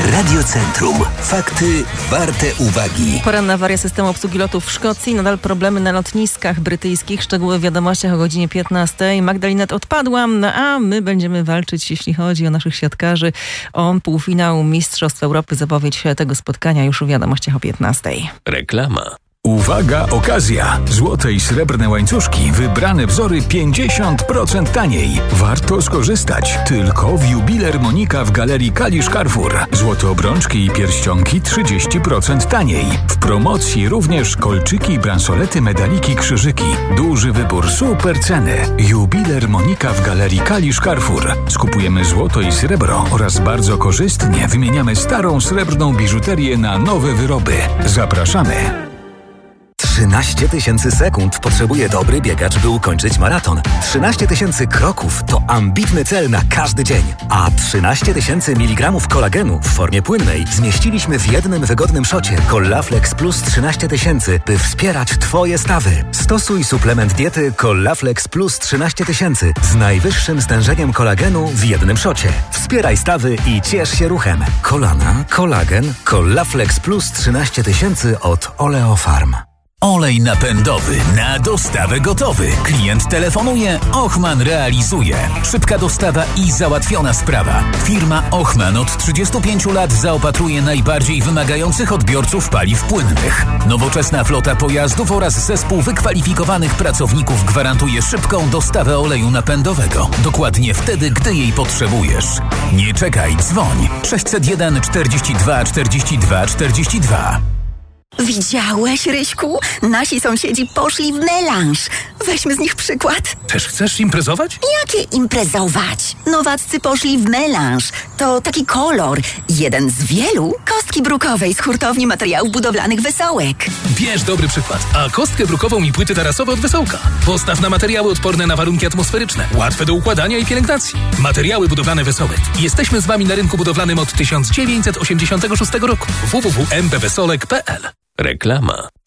Radiocentrum. Fakty warte uwagi. Poranna awaria systemu obsługi lotów w Szkocji. Nadal problemy na lotniskach brytyjskich. Szczegóły w wiadomościach o godzinie 15. Magdalinet odpadła, a my będziemy walczyć, jeśli chodzi o naszych siatkarzy, o półfinał Mistrzostw Europy. Zapowiedź tego spotkania już w wiadomościach o 15. Reklama. Uwaga, okazja! Złote i srebrne łańcuszki, wybrane wzory 50% taniej. Warto skorzystać. Tylko w Jubiler Monika w Galerii Kalisz Carrefour. Złote obrączki i pierścionki 30% taniej. W promocji również kolczyki, bransolety, medaliki, krzyżyki. Duży wybór, super ceny. Jubiler Monika w Galerii Kalisz Carrefour. Skupujemy złoto i srebro oraz bardzo korzystnie wymieniamy starą srebrną biżuterię na nowe wyroby. Zapraszamy. 13 000 sekund potrzebuje dobry biegacz, by ukończyć maraton. 13 000 kroków to ambitny cel na każdy dzień. A 13 000 mg kolagenu w formie płynnej zmieściliśmy w jednym wygodnym szocie Collaflex Plus 13 000, by wspierać Twoje stawy. Stosuj suplement diety Collaflex Plus 13 000 z najwyższym stężeniem kolagenu w jednym szocie. Wspieraj stawy i ciesz się ruchem. Kolana, kolagen, Collaflex Plus 13 000 od Oleofarm. Olej napędowy na dostawę gotowy. Klient telefonuje, Ochman realizuje. Szybka dostawa i załatwiona sprawa. Firma Ochman od 35 lat zaopatruje najbardziej wymagających odbiorców paliw płynnych. Nowoczesna flota pojazdów oraz zespół wykwalifikowanych pracowników gwarantuje szybką dostawę oleju napędowego. Dokładnie wtedy, gdy jej potrzebujesz. Nie czekaj, dzwoń. 601 42 42 42. Widziałeś, Ryśku? Nasi sąsiedzi poszli w melanż. Weźmy z nich przykład. Też chcesz imprezować? Jakie imprezować? Nowaccy poszli w melanż. To taki kolor. Jeden z wielu. Kostki brukowej z hurtowni materiałów budowlanych Wesołek. Bierz dobry przykład. A kostkę brukową i płyty tarasowe od Wesołka. Postaw na materiały odporne na warunki atmosferyczne. Łatwe do układania i pielęgnacji. Materiały budowlane Wesołek. Jesteśmy z Wami na rynku budowlanym od 1986 roku. www.mpwesołek.pl. Reklama.